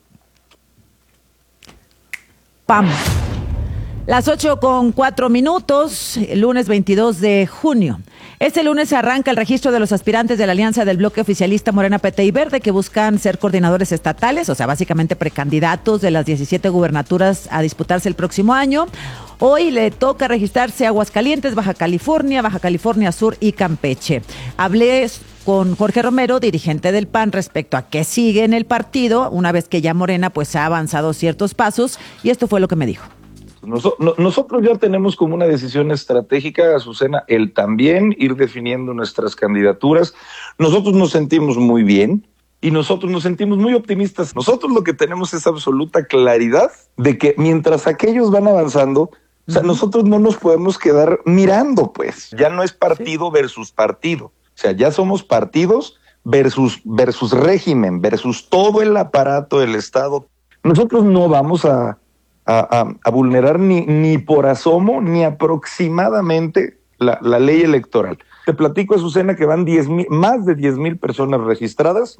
Pam. Las ocho con cuatro minutos, el lunes veintidós de junio. Este lunes arranca el registro de los aspirantes de la alianza del bloque oficialista Morena, P T y Verde, que buscan ser coordinadores estatales, o sea, básicamente precandidatos de las diecisiete gubernaturas a disputarse el próximo año. Hoy le toca registrarse Aguascalientes, Baja California, Baja California Sur y Campeche. Hablé con Jorge Romero, dirigente del P A N, respecto a qué sigue en el partido, una vez que ya Morena pues ha avanzado ciertos pasos, y esto fue lo que me dijo. Nosotros ya tenemos como una decisión estratégica, Azucena, el también ir definiendo nuestras candidaturas. Nosotros nos sentimos muy bien y nosotros nos sentimos muy optimistas. Nosotros lo que tenemos es absoluta claridad de que mientras aquellos van avanzando, o sea, nosotros no nos podemos quedar mirando, pues. Ya no es partido versus partido. O sea, ya somos partidos versus, versus régimen, versus todo el aparato del Estado. Nosotros no vamos a... A, a, a vulnerar ni, ni por asomo ni aproximadamente la, la ley electoral. Te platico, Azucena, que van diez mil, más de diez mil personas registradas.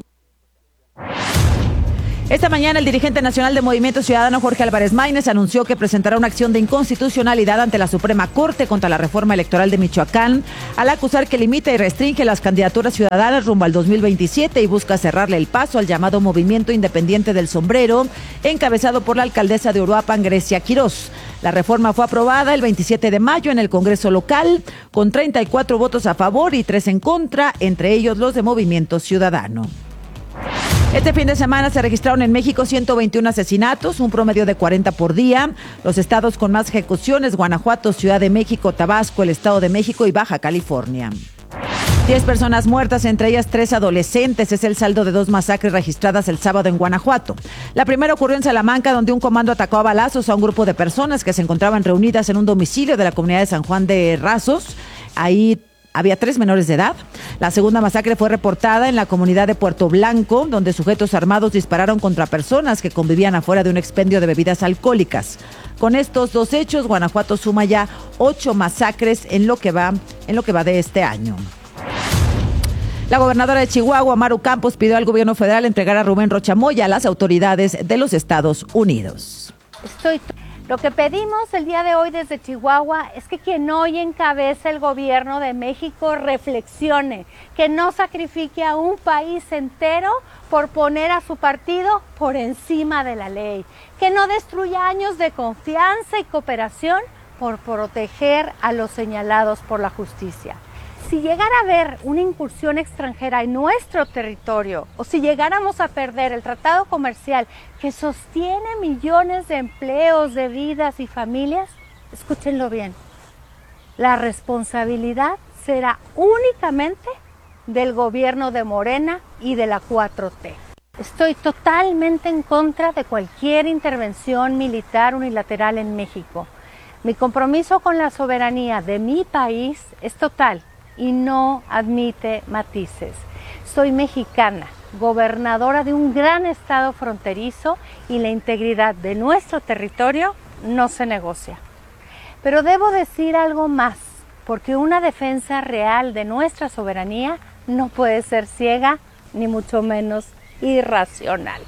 Esta mañana el dirigente nacional de Movimiento Ciudadano, Jorge Álvarez Maínez, anunció que presentará una acción de inconstitucionalidad ante la Suprema Corte contra la reforma electoral de Michoacán, al acusar que limita y restringe las candidaturas ciudadanas rumbo al dos mil veintisiete y busca cerrarle el paso al llamado Movimiento Independiente del Sombrero, encabezado por la alcaldesa de Uruapan, Grecia Quirós. La reforma fue aprobada el veintisiete de mayo en el Congreso local, con treinta y cuatro votos a favor y tres en contra, entre ellos los de Movimiento Ciudadano. Este fin de semana se registraron en México ciento veintiuno asesinatos, un promedio de cuarenta por día. Los estados con más ejecuciones: Guanajuato, Ciudad de México, Tabasco, el Estado de México y Baja California. Diez personas muertas, entre ellas tres adolescentes, es el saldo de dos masacres registradas el sábado en Guanajuato. La primera ocurrió en Salamanca, donde un comando atacó a balazos a un grupo de personas que se encontraban reunidas en un domicilio de la comunidad de San Juan de Rasos. Ahí había tres menores de edad. La segunda masacre fue reportada en la comunidad de Puerto Blanco, donde sujetos armados dispararon contra personas que convivían afuera de un expendio de bebidas alcohólicas. Con estos dos hechos, Guanajuato suma ya ocho masacres en lo que va, en lo que va de este año. La gobernadora de Chihuahua, Maru Campos, pidió al gobierno federal entregar a Rubén Rocha Moya a las autoridades de los Estados Unidos. Estoy... Lo que pedimos el día de hoy desde Chihuahua es que quien hoy encabeza el gobierno de México reflexione, que no sacrifique a un país entero por poner a su partido por encima de la ley, que no destruya años de confianza y cooperación por proteger a los señalados por la justicia. Si llegara a haber una incursión extranjera en nuestro territorio o si llegáramos a perder el tratado comercial que sostiene millones de empleos, de vidas y familias, escúchenlo bien, la responsabilidad será únicamente del gobierno de Morena y de la cuatro T. Estoy totalmente en contra de cualquier intervención militar unilateral en México. Mi compromiso con la soberanía de mi país es total y no admite matices. Soy mexicana, gobernadora de un gran estado fronterizo y la integridad de nuestro territorio no se negocia. Pero debo decir algo más, porque una defensa real de nuestra soberanía no puede ser ciega, ni mucho menos irracional.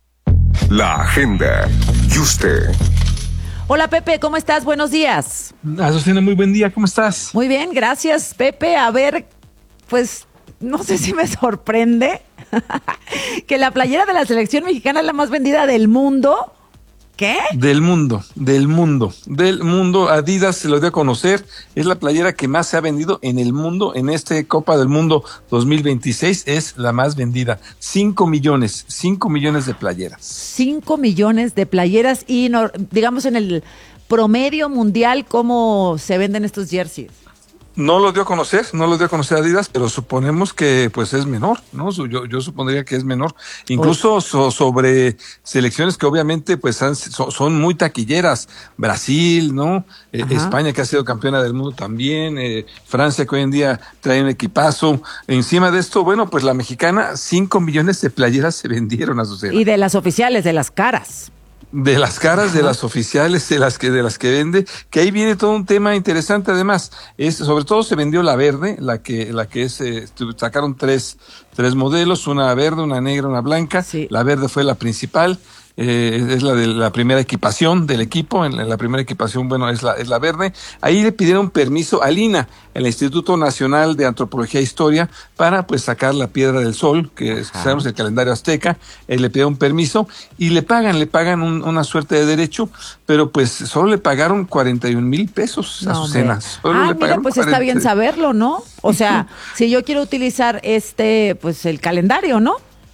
La agenda. Y usted. Hola Pepe, ¿cómo estás? Buenos días. Azucena, muy buen día, ¿cómo estás? Muy bien, gracias Pepe. A ver, pues no sé si me sorprende que la playera de la selección mexicana es la más vendida del mundo. ¿Qué? Del mundo, del mundo, del mundo. Adidas se lo dio a conocer, es la playera que más se ha vendido en el mundo, en este Copa del Mundo dos mil veintiséis, es la más vendida. Cinco millones, cinco millones de playeras. Cinco millones de playeras y, no, digamos, en el promedio mundial, ¿cómo se venden estos jerseys? No lo dio a conocer, no lo dio a conocer Adidas, pero suponemos que pues es menor, ¿no? Yo, yo supondría que es menor. Incluso so, sobre selecciones que obviamente pues han, so, son muy taquilleras. Brasil, ¿no? Eh, España, que ha sido campeona del mundo también. Eh, Francia, que hoy en día trae un equipazo. Encima de esto, bueno, pues la mexicana, cinco millones de playeras se vendieron a su cena. Y de las oficiales, de las caras. De las caras, Ajá. de las oficiales, de las que de las que vende, que ahí viene todo un tema interesante. Además, es sobre todo se vendió la verde, la que la que es eh, sacaron tres tres modelos, una verde, una negra, una blanca. Sí. La verde fue la principal. Eh, es la de la primera equipación del equipo, en la, en la primera equipación, bueno, es la, es la verde. Ahí le pidieron permiso al I N A, el Instituto Nacional de Antropología e Historia, para pues sacar la Piedra del Sol, que es, sabemos el calendario azteca. Eh, le pidieron permiso y le pagan, le pagan un, una suerte de derecho, pero pues solo le pagaron cuarenta y un mil pesos a Azucena. Ah, mira, pues cuarenta está bien saberlo, ¿no? O sea, si yo quiero utilizar este, pues el calendario, ¿no?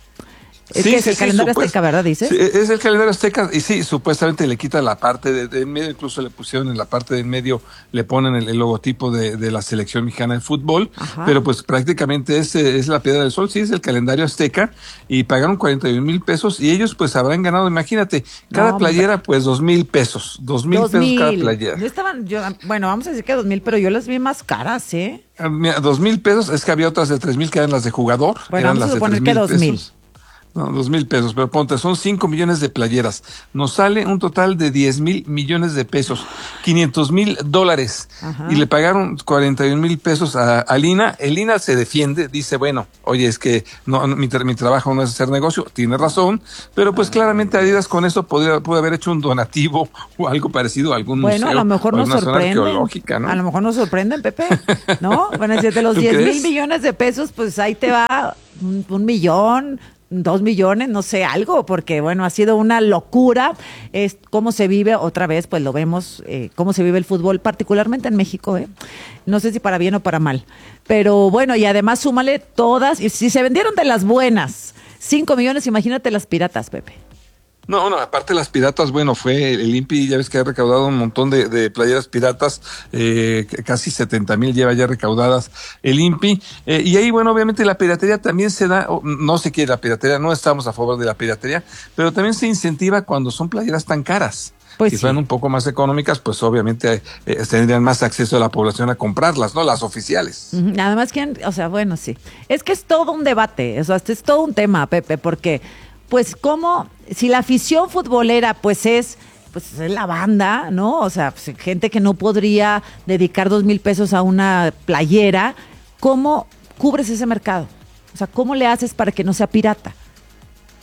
Es sí, que es sí, el sí, calendario supuest... azteca, ¿verdad? Dices. Sí, es el calendario azteca y sí, supuestamente le quita la parte de, de en medio, incluso le pusieron en la parte de en medio, le ponen el, el logotipo de, de la selección mexicana de fútbol, Ajá. pero pues prácticamente es, es la Piedra del Sol, sí, es el calendario azteca y pagaron cuarenta y un mil pesos y ellos pues habrán ganado, imagínate, cada no, playera pues dos mil pesos, dos mil pesos cada playera. No estaban, yo, bueno, vamos a decir que dos mil, pero yo las vi más caras, ¿eh? Mira, dos mil pesos, es que había otras de tres mil que eran las de jugador. Bueno, eran vamos las a suponer que dos mil. No, dos mil pesos, pero ponte, son cinco millones de playeras. Nos sale un total de diez mil millones de pesos, quinientos mil dólares. Ajá. Y le pagaron cuarenta y un mil pesos a, a Lina. El Lina se defiende, dice, bueno, oye, es que no, mi, mi trabajo no es hacer negocio, tiene razón, pero pues claramente Adidas con eso podría, pudo haber hecho un donativo o algo parecido a algún bueno, museo. Bueno, a lo mejor nos sorprenden. ¿no? A lo mejor nos sorprenden, Pepe, ¿no? Bueno, si de los diez mil millones de pesos, pues ahí te va un, un millón, dos millones, no sé, algo, porque bueno, ha sido una locura es cómo se vive, otra vez, pues lo vemos, eh, cómo se vive el fútbol, particularmente en México, eh. No sé si para bien o para mal, pero bueno, y además súmale todas, y si se vendieron de las buenas, cinco millones, imagínate las piratas, Pepe. No, no, aparte de las piratas, bueno, fue el I N P I, ya ves que ha recaudado un montón de, de playeras piratas, eh, casi setenta mil lleva ya recaudadas el I N P I, eh, y ahí, bueno, obviamente la piratería también se da, no se quiere la piratería, no estamos a favor de la piratería, pero también se incentiva cuando son playeras tan caras. Pues si sí. fueran un poco más económicas, pues obviamente eh, tendrían más acceso a la población a comprarlas, ¿no? Las oficiales. Nada más que, o sea, bueno, sí. Es que es todo un debate, o sea, es todo un tema, Pepe, porque pues cómo, si la afición futbolera pues es, pues es la banda, ¿no? O sea, pues, gente que no podría dedicar dos mil pesos a una playera, ¿cómo cubres ese mercado? O sea, ¿cómo le haces para que no sea pirata?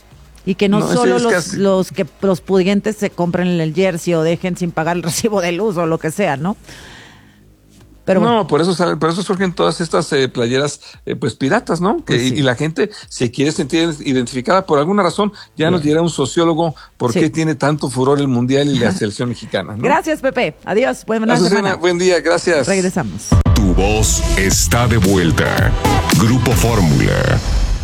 Y que no, No, solo ese es los, casi- los que los pudientes se compren el jersey o dejen sin pagar el recibo de luz o lo que sea, ¿no? Pero no, bueno. por eso sale- por eso surgen todas estas eh, playeras eh, pues piratas, ¿no? Que, Pues sí. y, y la gente se quiere sentir identificada por alguna razón. Ya nos dirá un sociólogo por Sí. qué tiene tanto furor el mundial y la selección mexicana, ¿no? Gracias, Pepe. Adiós. Buena Azucena, semana. buen día, gracias. Regresamos. Tu voz está de vuelta. Grupo Fórmula.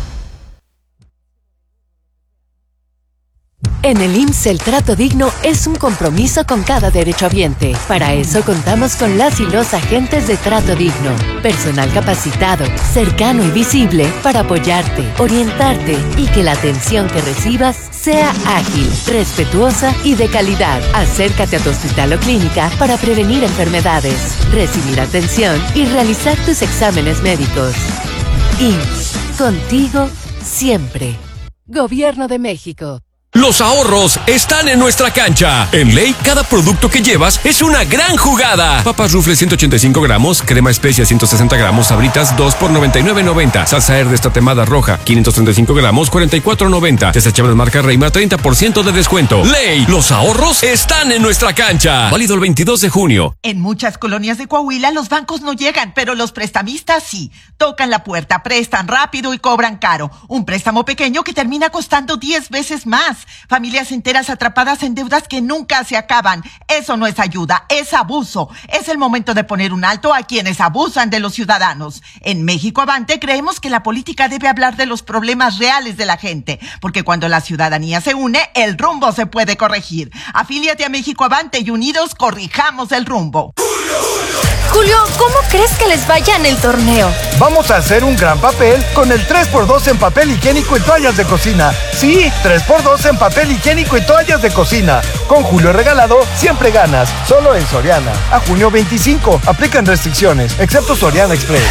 En el I M S S el trato digno es un compromiso con cada derechohabiente. Para eso contamos con las y los agentes de trato digno. Personal capacitado, cercano y visible para apoyarte, orientarte y que la atención que recibas sea ágil, respetuosa y de calidad. Acércate a tu hospital o clínica para prevenir enfermedades, recibir atención y realizar tus exámenes médicos. I M S S, contigo siempre. Gobierno de México. Los ahorros están en nuestra cancha. En Ley, cada producto que llevas es una gran jugada. Papas Rufles ciento ochenta y cinco gramos, crema especia ciento sesenta gramos, Sabritas dos por noventa y nueve noventa, salsa Herdez tatemada roja quinientos treinta y cinco gramos, cuarenta y cuatro noventa, desechables marca Reima, treinta por ciento de descuento. Ley, los ahorros están en nuestra cancha. Válido el veintidós de junio. En muchas colonias de Coahuila los bancos no llegan, pero los prestamistas sí. Tocan la puerta, prestan rápido y cobran caro. Un préstamo pequeño que termina costando diez veces más. Familias enteras atrapadas en deudas que nunca se acaban. Eso no es ayuda, es abuso. Es el momento de poner un alto a quienes abusan de los ciudadanos. En México Avante creemos que la política debe hablar de los problemas reales de la gente, porque cuando la ciudadanía se une, el rumbo se puede corregir. Afíliate a México Avante y unidos corrijamos el rumbo. Julio, ¿cómo crees que les vaya en el torneo? Vamos a hacer un gran papel con el tres por dos en papel higiénico y toallas de cocina. Sí, tres por dos en papel higiénico y toallas de cocina. Con Julio Regalado, siempre ganas. Solo en Soriana. A junio veinticinco. Aplican restricciones, excepto Soriana Express.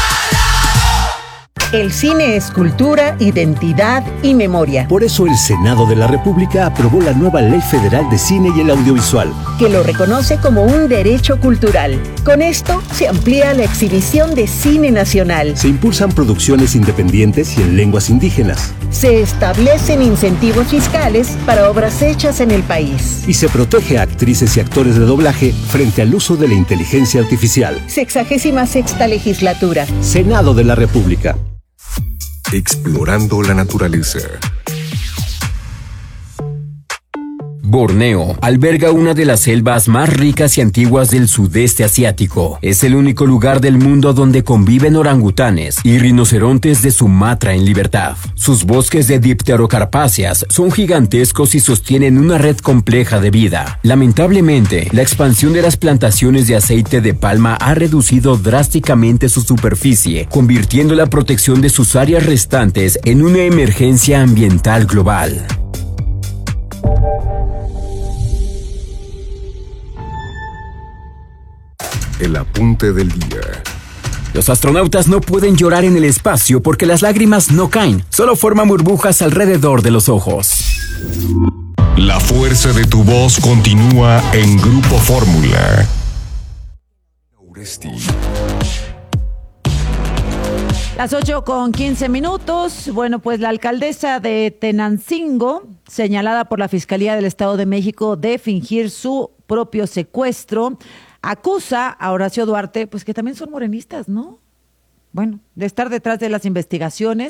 El cine es cultura, identidad y memoria. Por eso el Senado de la República aprobó la nueva Ley Federal de Cine y el Audiovisual, que lo reconoce como un derecho cultural. Con esto se amplía la exhibición de cine nacional. Se impulsan producciones independientes y en lenguas indígenas. Se establecen incentivos fiscales para obras hechas en el país. Y se protege a actrices y actores de doblaje frente al uso de la inteligencia artificial. Sexagésima sexta legislatura. Senado de la República. Explorando la naturaleza. Borneo alberga una de las selvas más ricas y antiguas del sudeste asiático. Es el único lugar del mundo donde conviven orangutanes y rinocerontes de Sumatra en libertad. Sus bosques de dipterocarpáceas son gigantescos y sostienen una red compleja de vida. Lamentablemente, la expansión de las plantaciones de aceite de palma ha reducido drásticamente su superficie, convirtiendo la protección de sus áreas restantes en una emergencia ambiental global. El apunte del día. Los astronautas no pueden llorar en el espacio porque las lágrimas no caen, solo forman burbujas alrededor de los ojos. La fuerza de tu voz continúa en Grupo Fórmula. Las ocho con quince minutos. Bueno, pues la alcaldesa de Tenancingo, señalada por la Fiscalía del Estado de México de fingir su propio secuestro, acusa a Horacio Duarte, pues que también son morenistas, ¿no? Bueno, de estar detrás de las investigaciones